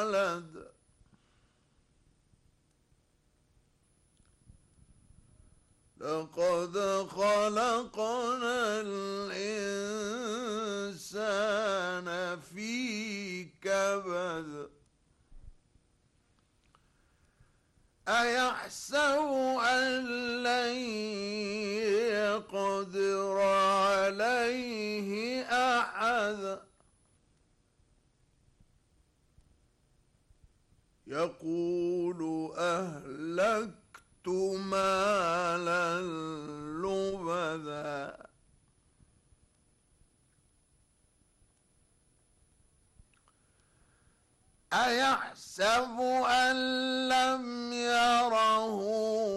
ولد لقد خلقنا الإنسان في كبد أيحسب أن لن يقدر عليه أحد يقول أهلكت مالا لبدا أيحسب أن لم يره